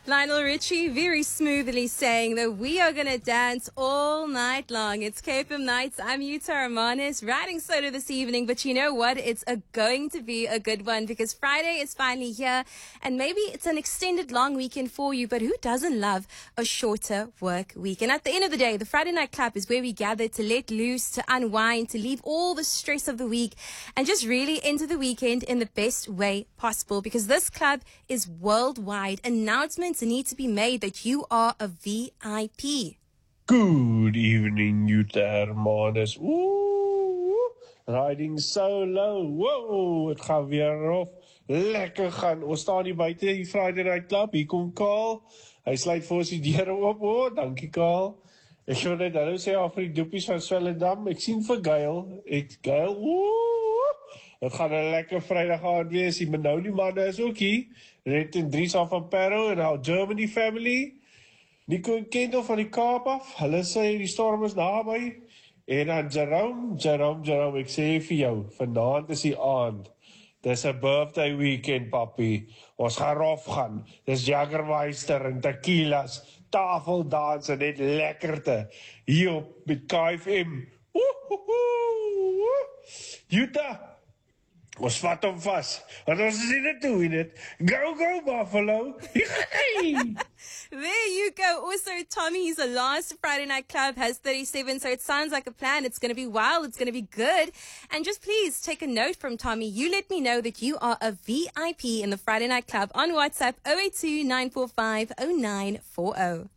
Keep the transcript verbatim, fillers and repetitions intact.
Lionel Richie very smoothly saying that we are going to dance all night long. It's K F M Nights. I'm Yuta Armanis, riding solo this evening. But you know what? It's a, going to be a good one because Friday is finally here. And maybe it's an extended long weekend for you. But who doesn't love a shorter work week? And at the end of the day, the Friday Night Club is where we gather to let loose, to unwind, to leave all the stress of the week and just really enter the weekend in the best way possible. Because this club is worldwide. Announcements need to be made that you are a V I P. Good evening, Yuta Hermanus. Ooh, riding solo. Wow, het gaan weer rof. Lekker gaan. Ons staan hier buite die Friday Night Club. Hier kom Karl. Hy sluit vir ons die deure oop. Oh, dankie Karl. Ek wil net hallo sê af vir die doepies van Swellendam. Ek sien vir Gail. Ek Gail. Ooh. Het gaan 'n lekker Vrydag aand wees. Die Benoni manne is ook hier. Red en Dries af van Perro en our Germany family. Nico en Kendall van die Kaap af. Hulle sê die storm is naby. En dan Jerome, Jerome, Jerome, ek sê vir jou, vanaand is die aand. Dis 'n birthday weekend, papi. Ons gaan rof gaan. Dis Jagermeister en tequilas, tafeldans en net lekkerte. Hier op met K F M. Yuta! Ons vat hom vas. Want ons is in het doen het. Go, go, Buffalo. There you go. Also, Tommy's last Friday Night Club has thirty-seven, so it sounds like a plan. It's going to be wild. It's going to be good. And just please take a note from Tommy. You let me know that you are a V I P in the Friday Night Club on WhatsApp oh eight two, nine four five, oh nine four oh.